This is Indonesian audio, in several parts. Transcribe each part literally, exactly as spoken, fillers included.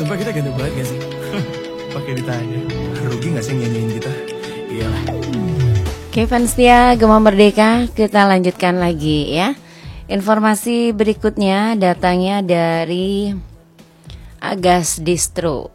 Sumpah kita ganteng banget gak sih? Pakai ditanya. Rugi gak sih nyanyiin kita? Iyalah. Oke fans setia Gema Merdeka, kita lanjutkan lagi ya. Informasi berikutnya datangnya dari Agas Distro.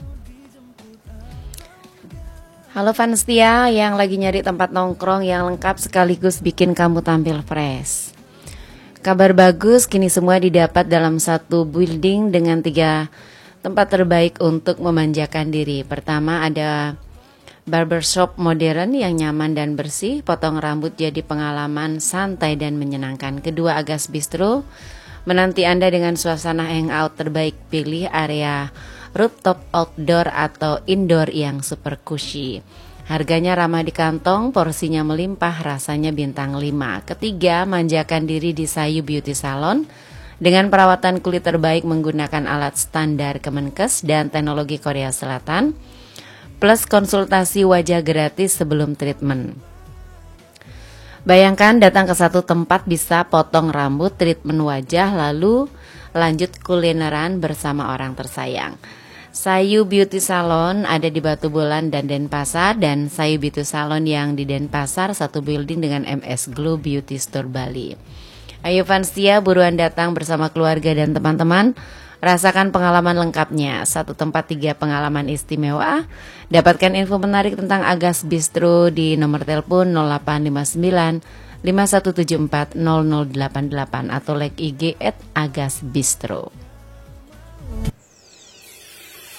Halo fans setia yang lagi nyari tempat nongkrong yang lengkap sekaligus bikin kamu tampil fresh. Kabar bagus, kini semua didapat dalam satu building dengan tiga tempat terbaik untuk memanjakan diri. Pertama ada barbershop modern yang nyaman dan bersih, potong rambut jadi pengalaman santai dan menyenangkan. Kedua, Agas Bistro menanti Anda dengan suasana hangout terbaik. Pilih area rooftop, outdoor atau indoor yang super cushy. Harganya ramah di kantong, porsinya melimpah, rasanya bintang lima. Ketiga, manjakan diri di Sayu Beauty Salon dengan perawatan kulit terbaik menggunakan alat standar Kemenkes dan teknologi Korea Selatan, plus konsultasi wajah gratis sebelum treatment. Bayangkan datang ke satu tempat bisa potong rambut, treatment wajah, lalu lanjut kulineran bersama orang tersayang. Sayu Beauty Salon ada di Batu Bolan dan Denpasar, dan Sayu Beauty Salon yang di Denpasar satu building dengan M S Glow Beauty Store Bali. Ayo fans setia, buruan datang bersama keluarga dan teman-teman. Rasakan pengalaman lengkapnya. Satu tempat tiga pengalaman istimewa. Dapatkan info menarik tentang Agas Bistro di nomor telepon nol delapan lima sembilan lima satu tujuh empat nol nol delapan delapan atau like I G at Agas Bistro.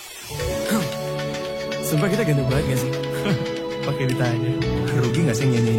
Sumpah kita ganteng banget gak sih? Pakai ditanya. Rugi gak sih nyanyiin